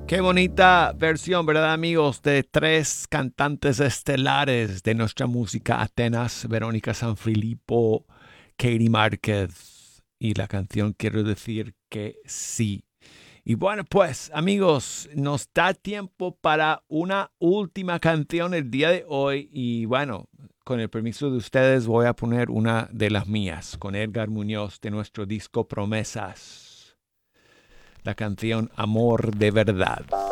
Qué bonita versión, ¿verdad, amigos? De tres cantantes estelares de nuestra música Atenas, Verónica Sanfilippo, Katie Márquez. Y la canción quiero decir que sí. Y bueno, pues amigos, nos da tiempo para una última canción el día de hoy. Y bueno, con el permiso de ustedes voy a poner una de las mías, con Edgar Muñoz de nuestro disco Promesas, la canción Amor de Verdad.